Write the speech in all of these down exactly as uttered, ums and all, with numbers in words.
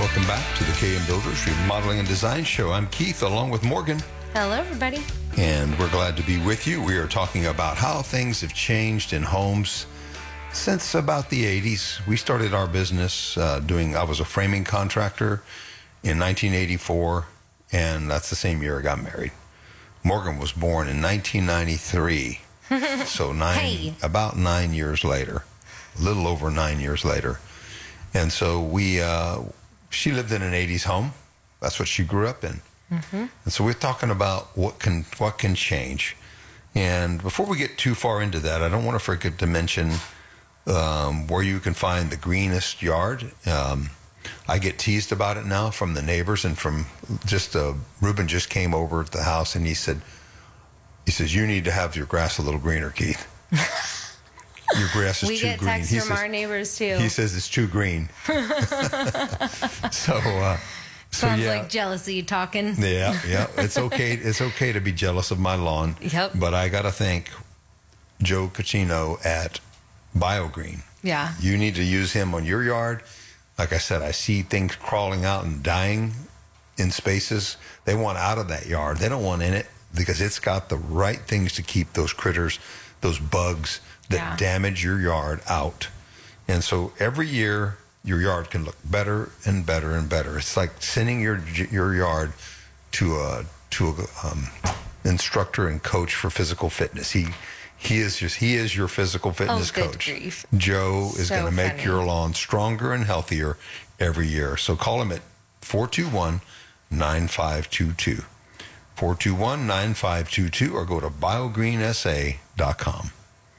Welcome back to the K M Builders Remodeling and Design Show. I'm Keith, along with Morgan. Hello, everybody. And we're glad to be with you. We are talking about how things have changed in homes since about the eighties. We started our business uh, doing, I was a framing contractor in nineteen eighty-four, and that's the same year I got married. Morgan was born in nineteen ninety-three, so nine, Hey. about nine years later, a little over nine years later. And so we, uh, she lived in an eighties home. That's what she grew up in. Mm-hmm. And so we're talking about what can what can change. And before we get too far into that, I don't want to forget to mention um, where you can find the greenest yard. Um, I get teased about it now from the neighbors and from just uh, Ruben just came over at the house and he said, he says, you need to have your grass a little greener, Keith. Your grass is we too get green. texts He from says, our neighbors, too. He says it's too green. so, uh, so Sounds yeah. like jealousy talking. Yeah, yeah. It's okay. It's okay to be jealous of my lawn. Yep. But I got to thank Joe Caccino at BioGreen. Yeah. You need to use him on your yard. Like I said, I see things crawling out and dying in spaces. They want out of that yard. They don't want in it because it's got the right things to keep those critters, those bugs that Yeah. damage your yard out. And so every year, your yard can look better and better and better. It's like sending your your yard to a to a um, instructor and coach for physical fitness. He he is just he is your physical fitness Oh, good coach. grief. Joe is So going to make funny. your lawn stronger and healthier every year. So call him at four two one, nine five two two. four two one, nine five two two or go to biogreen s a dot com.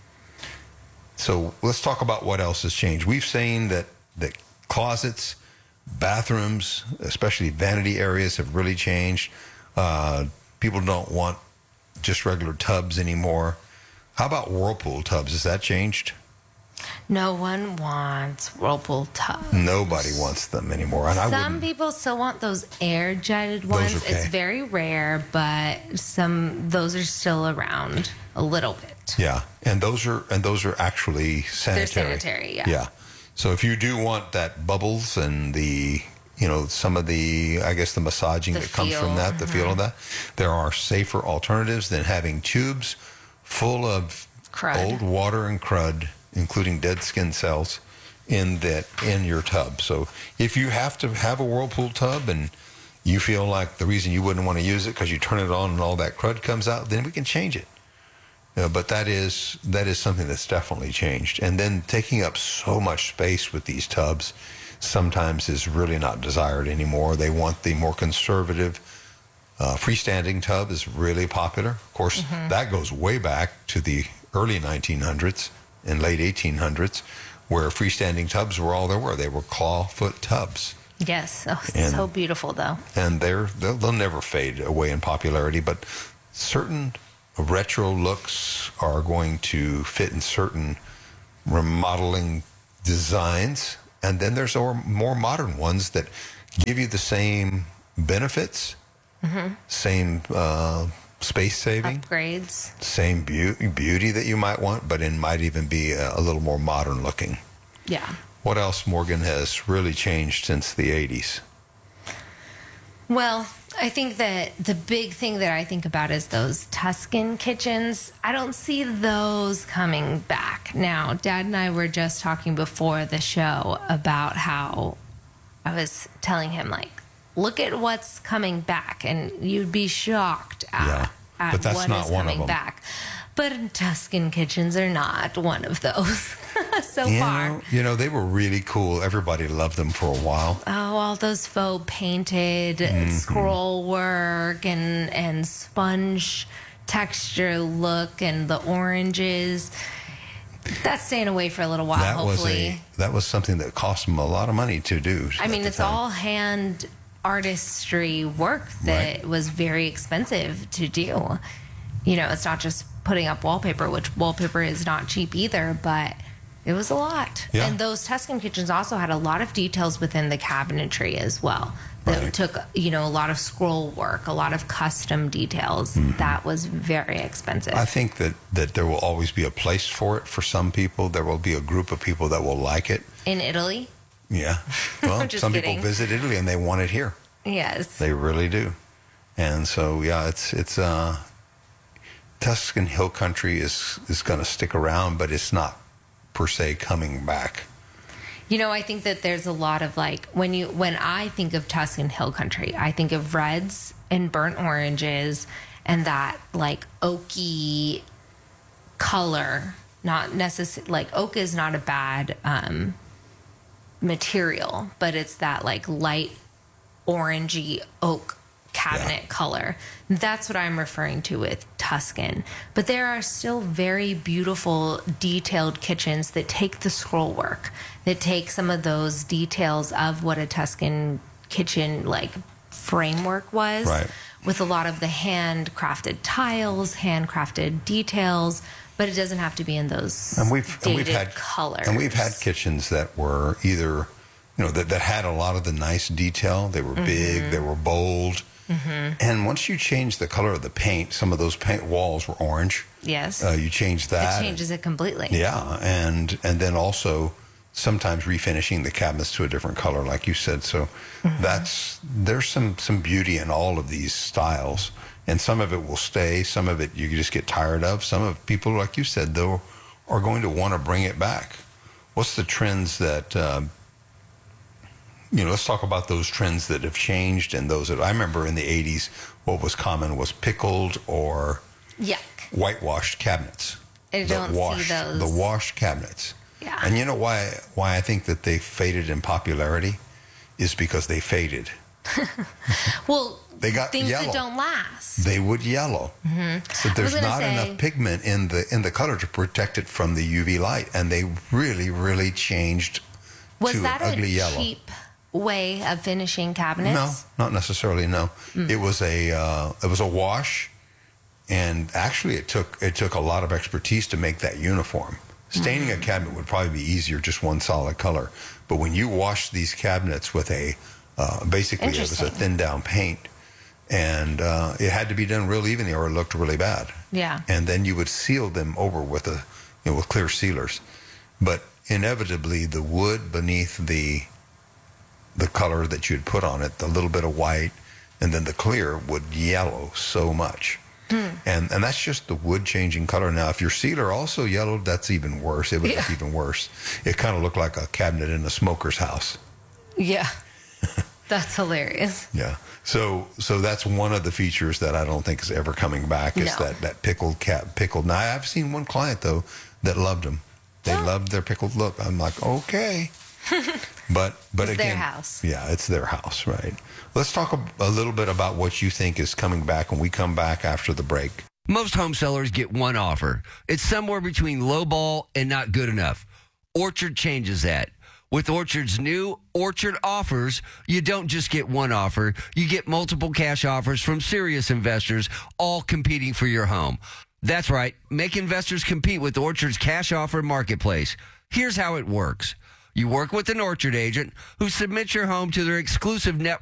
So let's talk about what else has changed. We've seen that, that closets, bathrooms, especially vanity areas have really changed. Uh, people don't want just regular tubs anymore. How about Whirlpool tubs? Has that changed? No one wants Whirlpool tubs. Nobody wants them anymore. And I Some wouldn't. people still want those air jetted ones. okay. It's very rare, but some those are still around a little bit. Yeah, and those are and those are actually sanitary. They're sanitary, yeah. Yeah. So if you do want that bubbles and the, you know, some of the, I guess the massaging The that comes feel, from that, the mhm. feel of that, there are safer alternatives than having tubes full of Crud. old water and crud, including dead skin cells, in that in your tub. So if you have to have a Whirlpool tub and you feel like the reason you wouldn't want to use it because you turn it on and all that crud comes out, then we can change it. Uh, but that is that is something that's definitely changed. And then taking up so much space with these tubs sometimes is really not desired anymore. They want the more conservative uh, freestanding tub is really popular. Of course, Mm-hmm. that goes way back to the early nineteen hundreds and late eighteen hundreds, where freestanding tubs were all there were. They were clawfoot tubs. Yes. Oh, And- so beautiful, though. And they're, they'll, they'll never fade away in popularity, but certain retro looks are going to fit in certain remodeling designs. And then there's more, more modern ones that give you the same benefits, Mm-hmm. same uh, space saving, Upgrades. same beau- beauty that you might want, but it might even be a, a little more modern looking. Yeah. What else, Morgan, has really changed since the eighties? Well, I think that the big thing that I think about is those Tuscan kitchens. I don't see those coming back. Now, Dad and I were just talking before the show about how I was telling him, like, look at what's coming back, and you'd be shocked at, Yeah, at but that's what not is one of coming them. back. But Tuscan kitchens are not one of those so You far. know, you know, they were really cool. Everybody loved them for a while. Oh, all those faux painted Mm-hmm. scroll work and and sponge texture look and the oranges. That's staying away for a little while, that hopefully. was a that was something that cost them a lot of money to do. I at mean, the it's time. all hand artistry work that Right. was very expensive to do. You know, it's not just putting up wallpaper, which wallpaper is not cheap either, but it was a lot. Yeah. And those Tuscan kitchens also had a lot of details within the cabinetry as well. That Right. took, you know, a lot of scroll work, a lot of custom details. That was very expensive. I think that, that there will always be a place for it for some people. There will be a group of people that will like it. In Italy? Yeah. Well, Just some kidding. people visit Italy and they want it here. Yes. They really do. And so, yeah, it's it's uh, Tuscan Hill Country is is going to stick around, but it's not per se coming back. You know, I think that there's a lot of like when you when I think of Tuscan Hill Country, I think of reds and burnt oranges and that like oaky color. Not necessarily like oak is not a bad um, material, but it's that like light orangey oak cabinet Yeah. color. That's what I'm referring to with Tuscan. But there are still very beautiful, detailed kitchens that take the scroll work, that take some of those details of what a Tuscan kitchen like framework was, Right. with a lot of the handcrafted tiles, handcrafted details. But it doesn't have to be in those And we've dated and we've had colors. and we've had kitchens that were either, you know, that, that had a lot of the nice detail. They were Mm-hmm. big, they were bold. And once you change the color of the paint, some of those paint walls were orange. Yes. Uh, you change that. It changes it completely. Yeah, and and then also sometimes refinishing the cabinets to a different color, like you said. So Mm-hmm. that's there's some some beauty in all of these styles, and some of it will stay. Some of it you just get tired of. Some of people, like you said, though, are going to want to bring it back. What's the trends that? Uh, you know, let's talk about those trends that have changed and those that I remember in the eighties. What was common was pickled or Yuck. whitewashed cabinets. I The don't see washed, those. The washed cabinets. Yeah. And you know why why I think that they faded in popularity is because they faded. Well, They got things yellow. that don't last. They would yellow. Mm-hmm. So there's gonna not say- enough pigment in the in the color to protect it from the U V light, and they really really changed Was to that an ugly a yellow. cheap way of finishing cabinets? No, not necessarily. No, Mm. it was a uh, it was a wash, and actually it took it took a lot of expertise to make that uniform. Staining Mm-hmm. a cabinet would probably be easier, just one solid color. But when you wash these cabinets with a uh, basically it was a Interesting. thin down paint, and uh, it had to be done real evenly or it looked really bad. Yeah. And then you would seal them over with a you know with clear sealers, but inevitably the wood beneath the the color that you'd put on it, the little bit of white, and then the clear would yellow so much. And and that's just the wood changing color. Now, if your sealer also yellowed, that's even worse. It would look Yeah. even worse. It kind of looked like a cabinet in a smoker's house. Yeah. That's hilarious. Yeah. So so that's one of the features that I don't think is ever coming back is No. that, that pickled cat pickled. Now, I've seen one client, though, that loved them. They Oh. loved their pickled look. I'm like, okay. But but It's their again, house. yeah, it's their house, right? Let's talk a, a little bit about what you think is coming back when we come back after the break. Most home sellers get one offer. It's somewhere between lowball and not good enough. Orchard changes that. With Orchard's new Orchard Offers, you don't just get one offer, you get multiple cash offers from serious investors, all competing for your home. That's right. Make investors compete with Orchard's cash offer marketplace. Here's how it works. You work with an Orchard agent who submits your home to their exclusive network